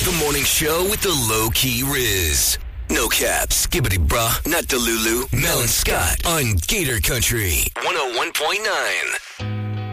The morning show with the low-key Riz. No cap, skibbity bruh, not Delulu. Mel and Scott on Gator Country 101.9.